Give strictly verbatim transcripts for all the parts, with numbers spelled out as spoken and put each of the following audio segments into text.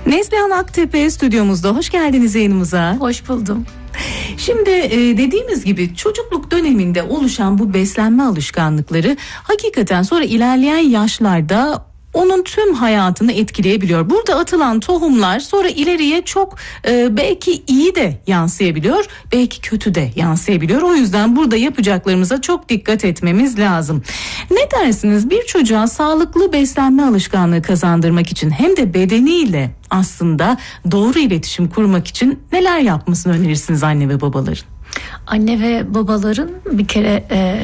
Neslihan Aktepe stüdyomuzda. Hoş geldiniz yayınımıza. Hoş buldum. Şimdi e, dediğimiz gibi çocukluk döneminde oluşan bu beslenme alışkanlıkları hakikaten sonra ilerleyen yaşlarda onun tüm hayatını etkileyebiliyor. Burada atılan tohumlar sonra ileriye çok e, belki iyi de yansıyabiliyor, belki kötü de yansıyabiliyor. O yüzden burada yapacaklarımıza çok dikkat etmemiz lazım. Ne dersiniz, bir çocuğa sağlıklı beslenme alışkanlığı kazandırmak için hem de bedeniyle aslında doğru iletişim kurmak için neler yapmasını önerirsiniz anne ve babaların? Anne ve babaların bir kere e,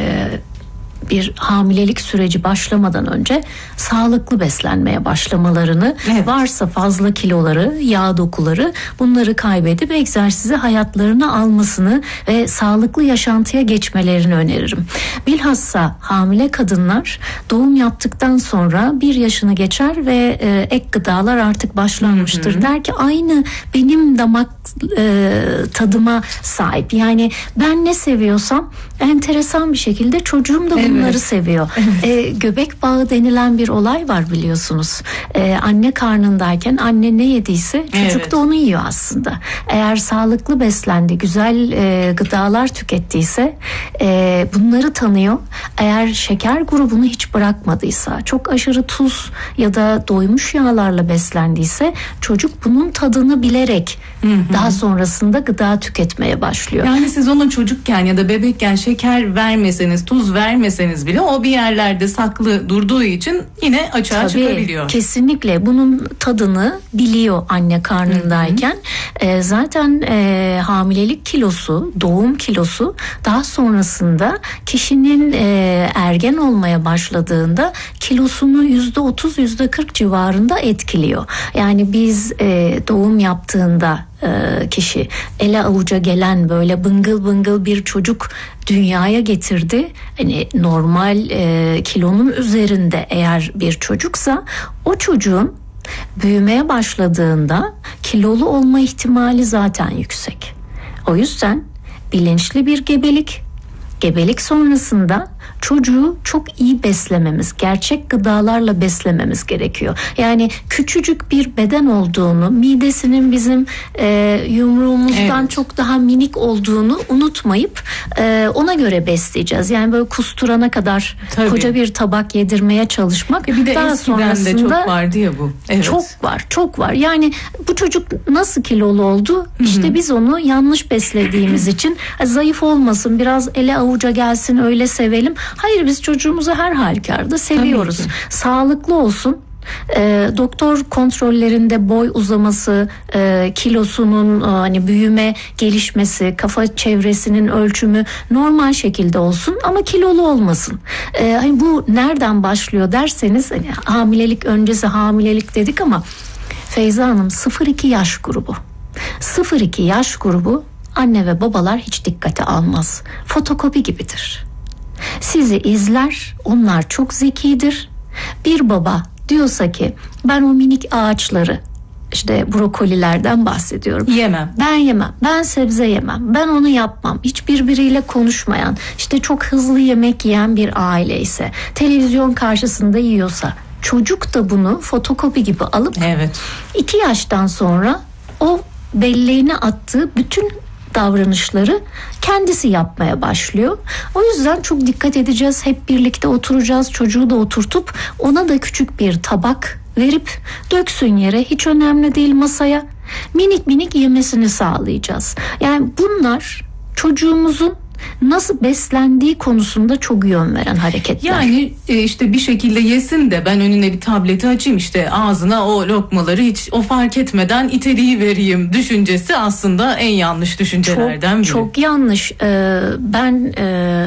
bir hamilelik süreci başlamadan önce sağlıklı beslenmeye başlamalarını, evet. varsa fazla kiloları, yağ dokuları, bunları kaybedip egzersize hayatlarına almasını ve sağlıklı yaşantıya geçmelerini öneririm. Bilhassa hamile kadınlar doğum yaptıktan sonra bir yaşını geçer ve e, ek gıdalar artık başlanmıştır. Hı hı. Der ki aynı benim damak e, tadıma sahip. Yani ben ne seviyorsam enteresan bir şekilde çocuğum da bunu bunları evet. seviyor. Evet. Ee, göbek bağı denilen bir olay var biliyorsunuz. Ee, anne karnındayken anne ne yediyse çocuk evet. da onu yiyor aslında. Eğer sağlıklı beslendi, güzel e, gıdalar tükettiyse e, bunları tanıyor. Eğer şeker grubunu hiç bırakmadıysa, çok aşırı tuz ya da doymuş yağlarla beslendiyse çocuk bunun tadını bilerek hı hı. daha sonrasında gıda tüketmeye başlıyor. Yani siz onun çocukken ya da bebekken şeker vermeseniz, tuz vermeseniz bile o bir yerlerde saklı durduğu için yine açığa Tabii, çıkabiliyor. Kesinlikle bunun tadını biliyor anne karnındayken. E, zaten e, hamilelik kilosu, doğum kilosu daha sonrasında kişinin e, ergen olmaya başladığında kilosunu yüzde otuz yüzde kırk civarında etkiliyor. Yani biz e, doğum yaptığında kişi ele avuca gelen böyle bıngıl bıngıl bir çocuk dünyaya getirdi. Hani normal e, kilonun üzerinde eğer bir çocuksa o çocuğun büyümeye başladığında kilolu olma ihtimali zaten yüksek. O yüzden bilinçli bir gebelik, gebelik sonrasında çocuğu çok iyi beslememiz, gerçek gıdalarla beslememiz gerekiyor. Yani küçücük bir beden olduğunu, midesinin bizim e, yumruğumuzdan evet. çok daha minik olduğunu unutmayıp e, ona göre besleyeceğiz. Yani böyle kusturana kadar Tabii. koca bir tabak yedirmeye çalışmak. E bir de daha sonrasında de çok vardı ya bu. Evet. Çok var, çok var. Yani bu çocuk nasıl kilolu oldu? İşte Hı-hı. biz onu yanlış beslediğimiz için zayıf olmasın, biraz ele avuca gelsin, öyle sevelim. Hayır, biz çocuğumuzu her halükarda seviyoruz. Sağlıklı olsun. E, doktor kontrollerinde boy uzaması, e, kilosunun e, hani büyüme, gelişmesi, kafa çevresinin ölçümü normal şekilde olsun ama kilolu olmasın. E, hani bu nereden başlıyor derseniz, hani hamilelik öncesi hamilelik dedik ama Feyza Hanım sıfır iki yaş grubu. sıfır iki yaş grubu anne ve babalar hiç dikkate almaz. Fotokopi gibidir. Sizi izler, onlar çok zekidir. Bir baba diyorsa ki ben o minik ağaçları, işte brokolilerden bahsediyorum. Yemem. Ben yemem. Ben sebze yemem. Ben onu yapmam. Hiç birbiriyle konuşmayan, işte çok hızlı yemek yiyen bir aile ise, televizyon karşısında yiyorsa, çocuk da bunu fotokopi gibi alıp evet. iki yaştan sonra o belleğine attığı bütün davranışları kendisi yapmaya başlıyor. O yüzden çok dikkat edeceğiz. Hep birlikte oturacağız. Çocuğu da oturtup ona da küçük bir tabak verip döksün yere. Hiç önemli değil, masaya. Minik minik yemesini sağlayacağız. Yani bunlar çocuğumuzun nasıl beslendiği konusunda çok yön veren hareketler. Yani işte bir şekilde yesin de ben önüne bir tableti açayım, işte ağzına o lokmaları hiç o fark etmeden iteliği vereyim düşüncesi aslında en yanlış düşüncelerden çok, biri. Çok yanlış. Ee, ben e,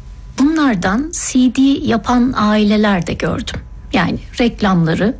bunlardan C D yapan aileler de gördüm. Yani reklamları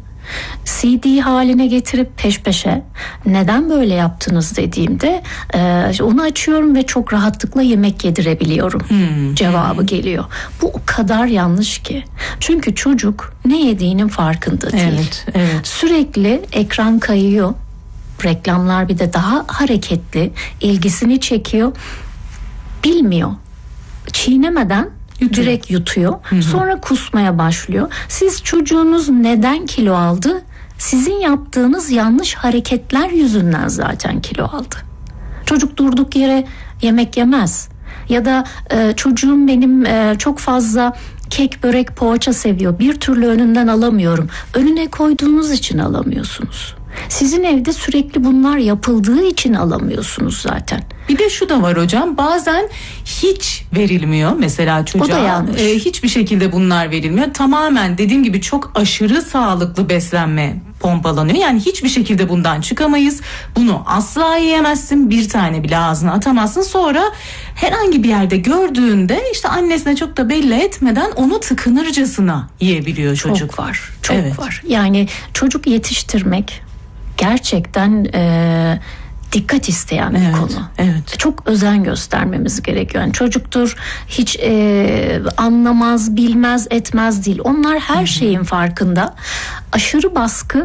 C D haline getirip peş peşe neden böyle yaptınız dediğimde e, onu açıyorum ve çok rahatlıkla yemek yedirebiliyorum hmm. cevabı geliyor. Bu o kadar yanlış ki. Çünkü çocuk ne yediğinin farkında değil. Evet, evet. Sürekli ekran kayıyor. Reklamlar bir de daha hareketli, ilgisini çekiyor. Bilmiyor. Çiğnemeden Yutuyor. Direkt yutuyor. Hı hı. Sonra kusmaya başlıyor. Siz çocuğunuz neden kilo aldı? sizin yaptığınız yanlış hareketler yüzünden zaten kilo aldı. Çocuk durduk yere yemek yemez. Ya da e, çocuğum benim e, çok fazla kek, börek, poğaça seviyor. Bir türlü önünden alamıyorum. Önüne koyduğunuz için alamıyorsunuz. Sizin evde sürekli bunlar yapıldığı için alamıyorsunuz zaten. Bir de şu da var hocam, bazen hiç verilmiyor mesela çocuğa. O da yanlış. E, hiçbir şekilde bunlar verilmiyor. Tamamen dediğim gibi çok aşırı sağlıklı beslenme pompalanıyor. Yani hiçbir şekilde bundan çıkamayız. Bunu asla yiyemezsin. Bir tane bile ağzına atamazsın. Sonra herhangi bir yerde gördüğünde işte annesine çok da belli etmeden onu tıkınırcasına yiyebiliyor çocuk. Çok var. Çok evet. var. Yani çocuk yetiştirmek gerçekten e, dikkat isteyen bir evet, konu. Evet. Çok özen göstermemiz gerekiyor. Yani çocuktur, hiç e, anlamaz, bilmez, etmez değil. Onlar her Hı-hı. şeyin farkında. Aşırı baskı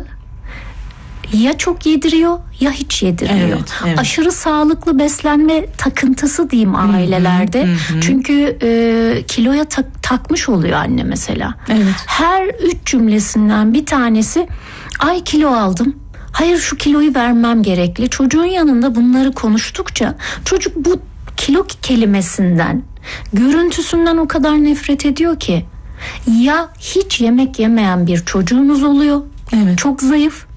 ya çok yediriyor ya hiç yedirmiyor. Evet, evet. Aşırı sağlıklı beslenme takıntısı diyeyim ailelerde. Hı hı, hı. Çünkü e, kiloya tak, takmış oluyor anne mesela. Evet. Her üç cümlesinden bir tanesi ay kilo aldım. Hayır şu kiloyu vermem gerekli. Çocuğun yanında bunları konuştukça çocuk bu kilo kelimesinden, görüntüsünden o kadar nefret ediyor ki. Ya hiç yemek yemeyen bir çocuğunuz oluyor. Evet. Çok zayıf.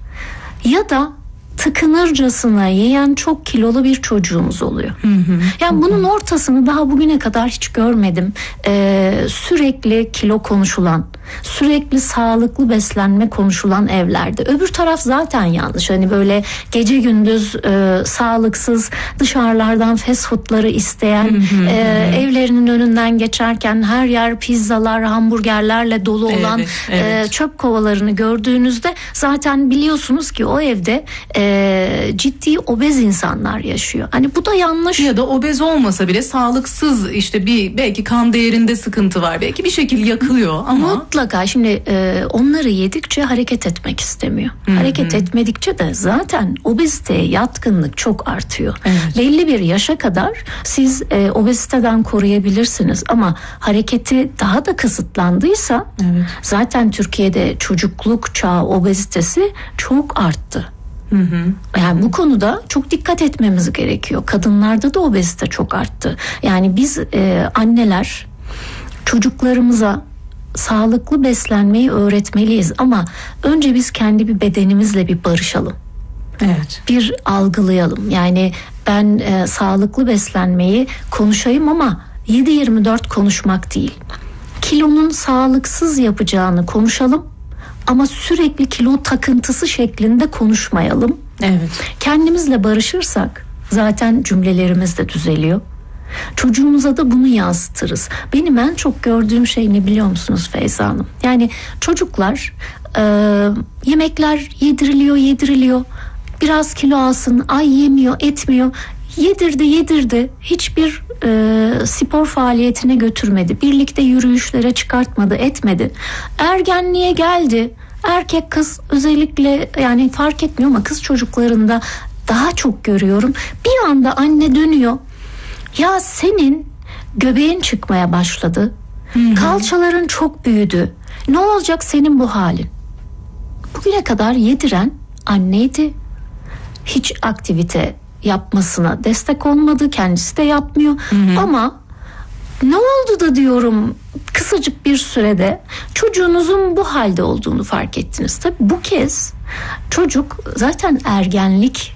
Ya da tıkınırcasına yiyen çok kilolu bir çocuğumuz oluyor. Hı hı, yani hı. bunun ortasını daha bugüne kadar hiç görmedim. Ee, sürekli kilo konuşulan, sürekli sağlıklı beslenme konuşulan evlerde. Öbür taraf zaten yanlış. Hani böyle gece gündüz e, sağlıksız dışarılardan fast foodları isteyen, hı hı, e, hı. evlerinin önünden geçerken her yer pizzalar, hamburgerlerle dolu olan evet, evet. E, çöp kovalarını gördüğünüzde zaten biliyorsunuz ki o evde e, ciddi obez insanlar yaşıyor. Hani bu da yanlış. Ya da obez olmasa bile sağlıksız, işte bir belki kan değerinde sıkıntı var. Belki bir şekilde yakılıyor ama mutlaka şimdi e, onları yedikçe hareket etmek istemiyor. Hı-hı. Hareket etmedikçe de zaten obeziteye yatkınlık çok artıyor. Evet. Belli bir yaşa kadar siz e, obeziteden koruyabilirsiniz ama hareketi daha da kısıtlandıysa evet. zaten Türkiye'de çocukluk çağı obezitesi çok arttı. Hı hı. Yani bu konuda çok dikkat etmemiz gerekiyor. Kadınlarda da obezite çok arttı. Yani biz e, anneler çocuklarımıza sağlıklı beslenmeyi öğretmeliyiz ama önce biz kendi bir bedenimizle bir barışalım. Evet. Bir algılayalım. Yani ben e, sağlıklı beslenmeyi konuşayım ama yedi yirmi dört konuşmak değil. Kilonun sağlıksız yapacağını konuşalım. Ama sürekli kilo takıntısı şeklinde konuşmayalım. Evet. Kendimizle barışırsak zaten cümlelerimiz de düzeliyor. Çocuğumuza da bunu yansıtırız. Benim en çok gördüğüm şey ne biliyor musunuz Feyza Hanım? Yani çocuklar e, yemekler yediriliyor yediriliyor. Biraz kilo alsın, ay yemiyor etmiyor. Yedirdi yedirdi. Hiçbir e, spor faaliyetine götürmedi. Birlikte yürüyüşlere çıkartmadı, etmedi. Ergenliğe geldi. Erkek kız özellikle yani fark etmiyor ama kız çocuklarında daha çok görüyorum. Bir anda anne dönüyor. Ya senin göbeğin çıkmaya başladı. Hı-hı. Kalçaların çok büyüdü. Ne olacak senin bu halin? Bugüne kadar yediren anneydi. Hiç aktivite yapmasına destek olmadı, kendisi de yapmıyor. Hı hı. Ama ne oldu da diyorum kısacık bir sürede çocuğunuzun bu halde olduğunu fark ettiniz. Tabii bu kez çocuk zaten ergenlik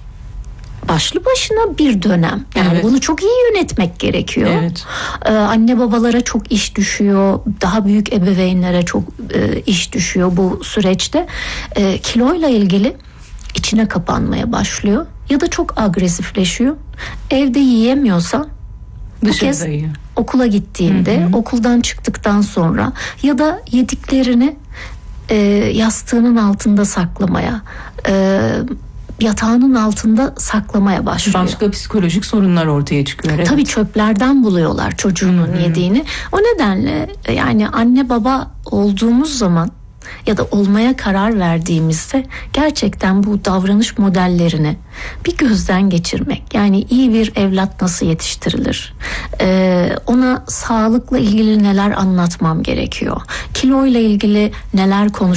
başlı başına bir dönem. Yani evet. bunu çok iyi yönetmek gerekiyor. Evet. Ee, anne babalara çok iş düşüyor. Daha büyük ebeveynlere çok e, iş düşüyor bu süreçte. E, kiloyla ilgili içine kapanmaya başlıyor. Ya da çok agresifleşiyor. Evde yiyemiyorsa bu kez yiyor. Okula gittiğinde, hı hı. okuldan çıktıktan sonra ya da yediklerini e, yastığının altında saklamaya, e, yatağının altında saklamaya başlıyor. Başka psikolojik sorunlar ortaya çıkıyor. Evet. Tabii çöplerden buluyorlar çocuğunun hı hı. yediğini. O nedenle yani anne baba olduğumuz zaman ya da olmaya karar verdiğimizde gerçekten bu davranış modellerini bir gözden geçirmek. Yani iyi bir evlat nasıl yetiştirilir? Ee, ona sağlıkla ilgili neler anlatmam gerekiyor? Kiloyla ilgili neler konuşmam